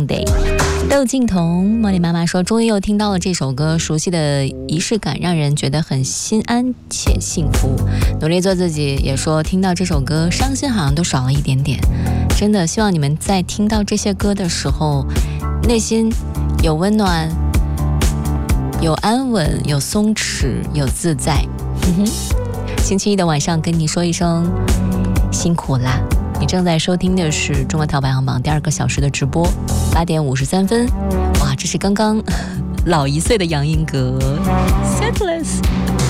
Monday。窦靖童，茉莉妈妈说，终于又听到了这首歌，熟悉的仪式感让人觉得很心安且幸福。努力做自己，也说听到这首歌，伤心好像都少了一点点。真的希望你们在听到这些歌的时候，内心有温暖，有安稳，有松弛，有自在。星期一的晚上跟你说一声辛苦啦。你正在收听的是中国淘排行榜第2个小时的直播，8点53分。哇，这是刚刚老1岁的杨英格 Setless。